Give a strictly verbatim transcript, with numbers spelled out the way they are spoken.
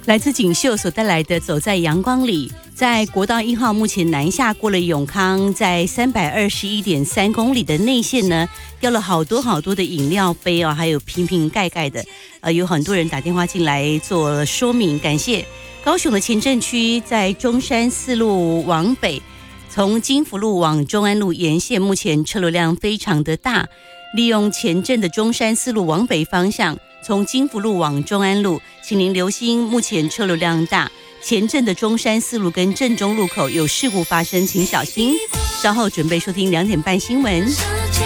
来自锦绣所带来的《走在阳光里》。在国道一号目前南下过了永康，在三百二十一点三公里的内线呢，掉了好多好多的饮料杯哦，还有瓶瓶盖盖的，呃，有很多人打电话进来做说明，感谢。高雄的前镇区在中山四路往北，从金福路往中安路沿线，目前车流量非常的大。利用前镇的中山四路往北方向，从金福路往中安路，请您留心，目前车流量大。前镇的中山四路跟镇中路口有事故发生，请小心。稍后准备收听两点半新闻。